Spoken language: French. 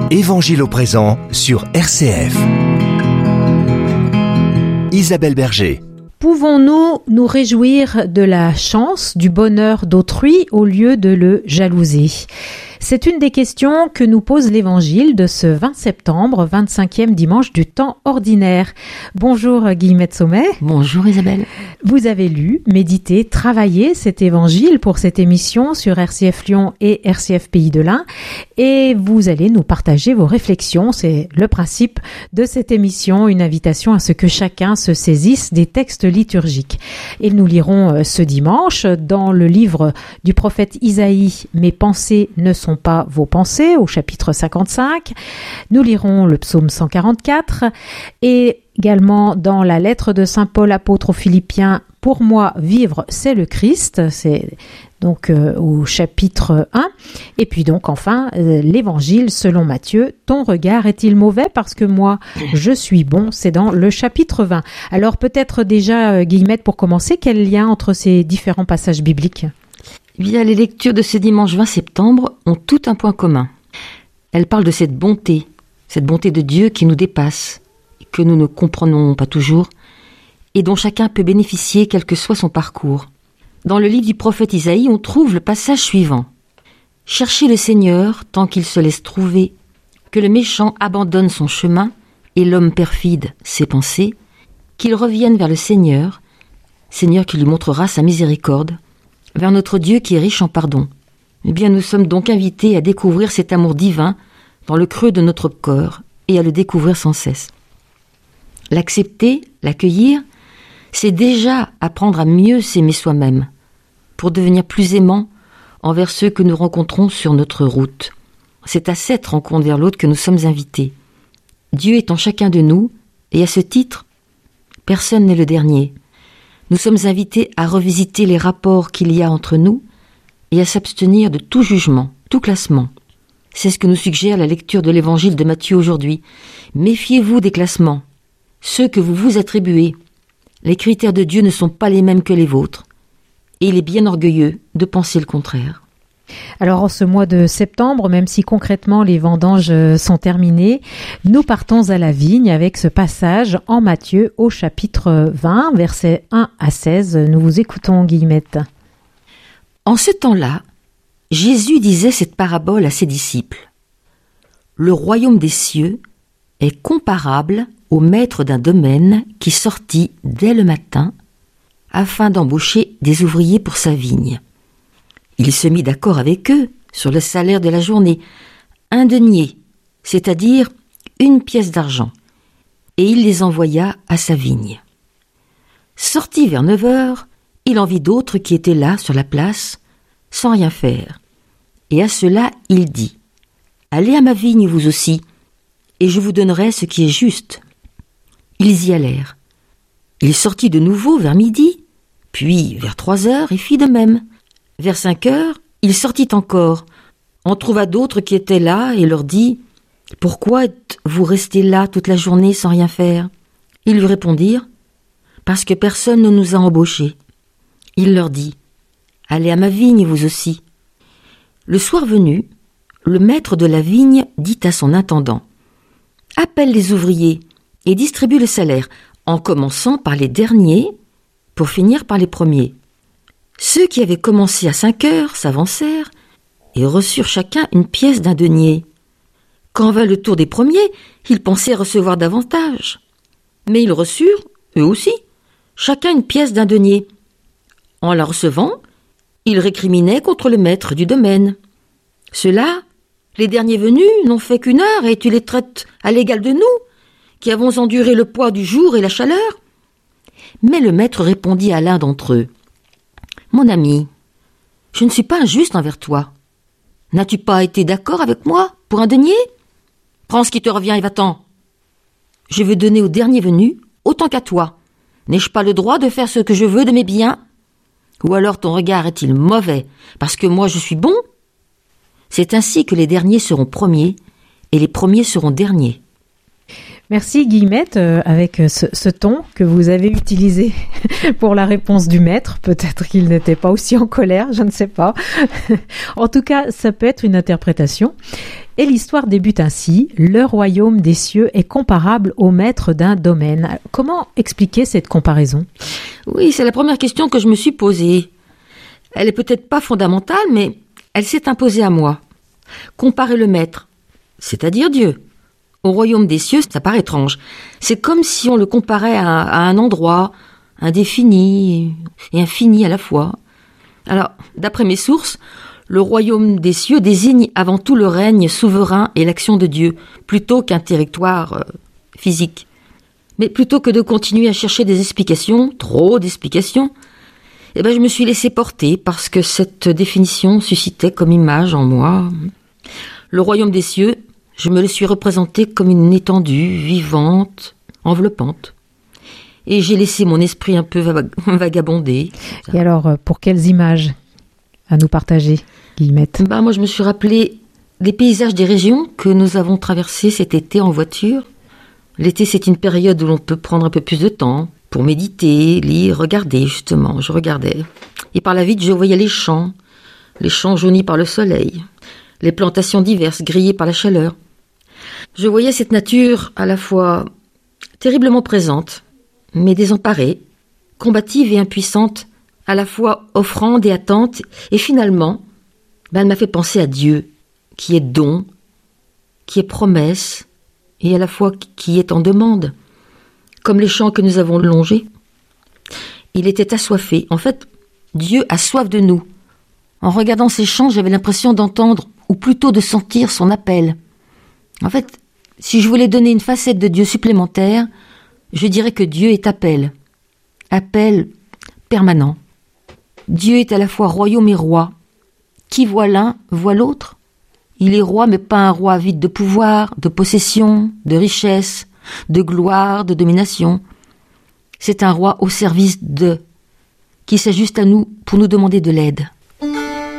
Évangile au présent sur RCF. Isabelle Berger. Pouvons-nous nous réjouir de la chance, du bonheur d'autrui au lieu de le jalouser ? C'est une des questions que nous pose l'Évangile de ce 20 septembre, 25e dimanche du temps ordinaire. Bonjour Guillemette Sommet. Bonjour Isabelle. Vous avez lu, médité, travaillé cet Évangile pour cette émission sur RCF Lyon et RCF Pays de l'Ain et vous allez nous partager vos réflexions. C'est le principe de cette émission, une invitation à ce que chacun se saisisse des textes liturgiques. Et nous lirons ce dimanche dans le livre du prophète Isaïe « Mes pensées ne sont pas vos pensées » au chapitre 55. Nous lirons le psaume 144 et également dans la lettre de saint Paul apôtre aux Philippiens « Pour moi, vivre, c'est le Christ », c'est donc au chapitre 1. Et puis donc enfin, l'évangile selon Matthieu, « Ton regard est-il mauvais parce que moi, je suis bon ?» c'est dans le chapitre 20. Alors peut-être déjà, Guillemette, pour commencer, quel lien entre ces différents passages bibliques ? Eh bien, les lectures de ce dimanche 20 septembre ont tout un point commun. Elles parlent de cette bonté de Dieu qui nous dépasse, que nous ne comprenons pas toujours, et dont chacun peut bénéficier quel que soit son parcours. Dans le livre du prophète Isaïe, on trouve le passage suivant. « Cherchez le Seigneur tant qu'il se laisse trouver, que le méchant abandonne son chemin et l'homme perfide ses pensées, qu'il revienne vers le Seigneur qui lui montrera sa miséricorde, vers notre Dieu qui est riche en pardon. » Eh bien, nous sommes donc invités à découvrir cet amour divin dans le creux de notre cœur et à le découvrir sans cesse. L'accepter, l'accueillir, c'est déjà apprendre à mieux s'aimer soi-même, pour devenir plus aimant envers ceux que nous rencontrons sur notre route. C'est à cette rencontre vers l'autre que nous sommes invités. Dieu est en chacun de nous, et à ce titre, personne n'est le dernier. Nous sommes invités à revisiter les rapports qu'il y a entre nous et à s'abstenir de tout jugement, tout classement. C'est ce que nous suggère la lecture de l'évangile de Matthieu aujourd'hui. Méfiez-vous des classements, ceux que vous vous attribuez. Les critères de Dieu ne sont pas les mêmes que les vôtres, et il est bien orgueilleux de penser le contraire. Alors en ce mois de septembre, même si concrètement les vendanges sont terminées, nous partons à la vigne avec ce passage en Matthieu au chapitre 20, versets 1 à 16. Nous vous écoutons, Guillemette. En ce temps-là, Jésus disait cette parabole à ses disciples. « Le royaume des cieux est comparable au maître d'un domaine qui sortit dès le matin afin d'embaucher des ouvriers pour sa vigne. Il se mit d'accord avec eux sur le salaire de la journée, 1 denier, c'est-à-dire 1 pièce d'argent, et il les envoya à sa vigne. Sorti vers 9 heures, il en vit d'autres qui étaient là sur la place, sans rien faire. Et à cela il dit, « Allez à ma vigne vous aussi, et je vous donnerai ce qui est juste. » Ils y allèrent. Il sortit de nouveau vers midi, puis vers 3 heures, et fit de même. Vers 5 heures, il sortit encore, en trouva d'autres qui étaient là, et leur dit « Pourquoi êtes-vous restés là toute la journée sans rien faire ?» Ils lui répondirent « Parce que personne ne nous a embauchés. » Il leur dit « Allez à ma vigne vous aussi. » Le soir venu, le maître de la vigne dit à son intendant « Appelle les ouvriers et distribue le salaire, en commençant par les derniers pour finir par les premiers. » Ceux qui avaient commencé à 5 heures s'avancèrent et reçurent chacun 1 pièce d'1 denier. Quand vint le tour des premiers, ils pensaient recevoir davantage. Mais ils reçurent, eux aussi, chacun 1 pièce d'1 denier. En la recevant, ils récriminaient contre le maître du domaine. « Ceux-là, les derniers venus, n'ont fait qu'1 heure et tu les traites à l'égal de nous, qui avons enduré le poids du jour et la chaleur. » Mais le maître répondit à l'un d'entre eux. « Mon ami, je ne suis pas injuste envers toi. N'as-tu pas été d'accord avec moi pour 1 denier ? Prends ce qui te revient et va-t'en. Je veux donner au dernier venu autant qu'à toi. N'ai-je pas le droit de faire ce que je veux de mes biens ? Ou alors ton regard est-il mauvais parce que moi je suis bon ? C'est ainsi que les derniers seront premiers et les premiers seront derniers. » Merci Guillemette, avec ce ton que vous avez utilisé pour la réponse du maître. Peut-être qu'il n'était pas aussi en colère, je ne sais pas. En tout cas, ça peut être une interprétation. Et l'histoire débute ainsi. Le royaume des cieux est comparable au maître d'un domaine. Comment expliquer cette comparaison? Oui, c'est la première question que je me suis posée. Elle est peut-être pas fondamentale, mais elle s'est imposée à moi. Comparer le maître, c'est-à-dire Dieu, au royaume des cieux, ça paraît étrange. C'est comme si on le comparait à un endroit indéfini et infini à la fois. Alors, d'après mes sources, le royaume des cieux désigne avant tout le règne souverain et l'action de Dieu, plutôt qu'un territoire physique. Mais plutôt que de continuer à chercher des explications, trop d'explications, je me suis laissé porter parce que cette définition suscitait comme image en moi. Le royaume des cieux, je me le suis représenté comme une étendue, vivante, enveloppante. Et j'ai laissé mon esprit un peu vagabonder. Et alors, pour quelles images à nous partager, Guillemette? Moi, je me suis rappelé les paysages des régions que nous avons traversées cet été en voiture. L'été, c'est une période où l'on peut prendre un peu plus de temps pour méditer, lire, regarder, justement. Je regardais. Et par la vitre, je voyais les champs jaunis par le soleil, les plantations diverses grillées par la chaleur. Je voyais cette nature à la fois terriblement présente, mais désemparée, combative et impuissante, à la fois offrande et attente, et finalement, elle m'a fait penser à Dieu, qui est don, qui est promesse, et à la fois qui est en demande, comme les champs que nous avons longés. Il était assoiffé. En fait, Dieu a soif de nous. En regardant ces champs, j'avais l'impression d'entendre, ou plutôt de sentir son appel. En fait, si je voulais donner une facette de Dieu supplémentaire, je dirais que Dieu est appel. Appel permanent. Dieu est à la fois royaume et roi. Qui voit l'un, voit l'autre. Il est roi, mais pas un roi vide de pouvoir, de possession, de richesse, de gloire, de domination. C'est un roi au service de, qui s'ajuste à nous pour nous demander de l'aide.